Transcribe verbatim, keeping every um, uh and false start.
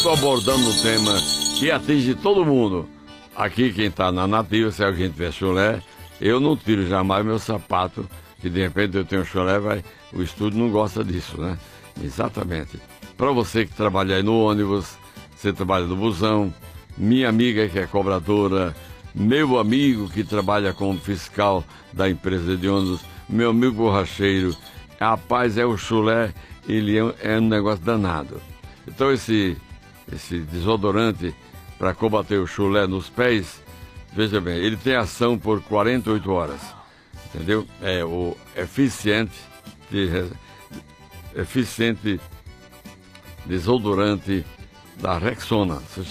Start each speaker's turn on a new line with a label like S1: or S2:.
S1: sempre abordando um tema que atinge todo mundo. Aqui quem está na nativa, se alguém tiver chulé, eu não tiro jamais meu sapato, que de repente eu tenho chulé, vai, o estúdio não gosta disso, né? Exatamente. Para você que trabalha aí no ônibus, você trabalha no busão, minha amiga que é cobradora, meu amigo que trabalha como fiscal da empresa de ônibus, meu amigo borracheiro, rapaz, é o chulé, ele é, é um negócio danado. Então esse, esse desodorante para combater o chulé nos pés, veja bem, ele tem ação por quarenta e oito horas, entendeu? É o eficiente, de, eficiente desodorante da Rexona.